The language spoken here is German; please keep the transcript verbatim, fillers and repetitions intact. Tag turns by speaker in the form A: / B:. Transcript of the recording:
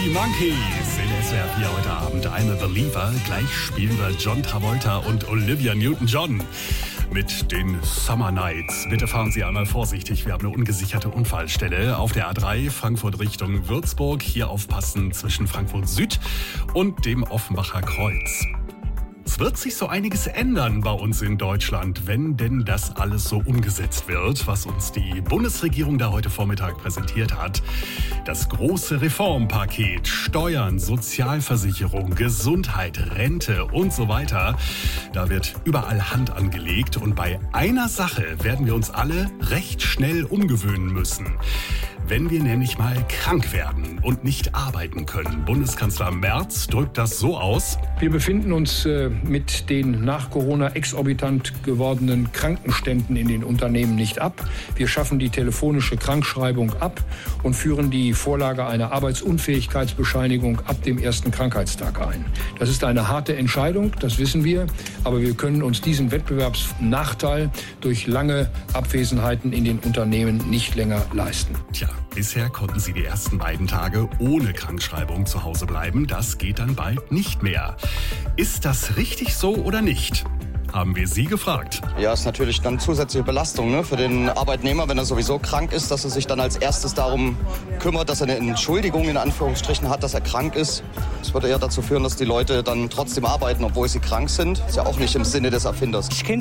A: Die Monkees in S W R vier heute Abend. I'm a Believer. Gleich spielen wir John Travolta und Olivia Newton-John mit den Summer Nights. Bitte fahren Sie einmal vorsichtig. Wir haben eine ungesicherte Unfallstelle auf der A drei Frankfurt Richtung Würzburg. Hier aufpassen zwischen Frankfurt Süd und dem Offenbacher Kreuz. Es wird sich so einiges ändern bei uns in Deutschland, wenn denn das alles so umgesetzt wird, was uns die Bundesregierung da heute Vormittag präsentiert hat. Das große Reformpaket, Steuern, Sozialversicherung, Gesundheit, Rente und so weiter. Da wird überall Hand angelegt und bei einer Sache werden wir uns alle recht schnell umgewöhnen müssen. Wenn wir nämlich mal krank werden und nicht arbeiten können. Bundeskanzler Merz drückt das so aus:
B: Wir befinden uns äh, mit den nach Corona exorbitant gewordenen Krankenständen in den Unternehmen nicht ab. Wir schaffen die telefonische Krankschreibung ab und führen die Vorlage einer Arbeitsunfähigkeitsbescheinigung ab dem ersten Krankheitstag ein. Das ist eine harte Entscheidung, das wissen wir, aber wir können uns diesen Wettbewerbsnachteil durch lange Abwesenheiten in den Unternehmen nicht länger leisten.
A: Tja, bisher konnten Sie die ersten beiden Tage ohne Krankschreibung zu Hause bleiben. Das geht dann bald nicht mehr. Ist das richtig so oder nicht? Haben wir Sie gefragt.
C: Ja, ist natürlich dann zusätzliche Belastung, ne, für den Arbeitnehmer, wenn er sowieso krank ist, dass er sich dann als erstes darum kümmert, dass er eine Entschuldigung in Anführungsstrichen hat, dass er krank ist. Das würde eher dazu führen, dass die Leute dann trotzdem arbeiten, obwohl sie krank sind. Ist ja auch nicht im Sinne des Erfinders.
D: Ich kenne